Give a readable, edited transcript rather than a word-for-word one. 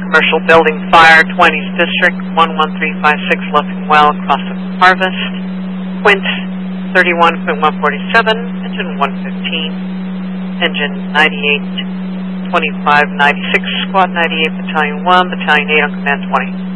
Commercial Building Fire, 20th District, 11356 Leffingwell, Crossing Harvest. Quint, 31.147, engine 115, engine 98, 2596, squad 98, battalion 1, battalion 8 on command 20.